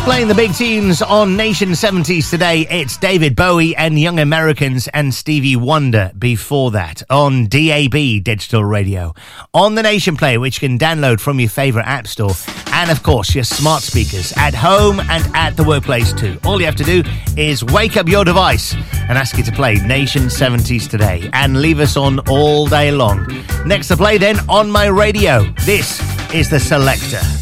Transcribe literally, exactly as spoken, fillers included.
Playing the big tunes on Nation seventies today, it's David Bowie and Young Americans and Stevie Wonder before that on D A B Digital Radio, on the Nation Play, which you can download from your favourite app store, and of course your smart speakers at home and at the workplace too. All you have to do is wake up your device and ask it to play Nation seventies today and leave us on all day long. Next to play then on my radio, this is The Selector.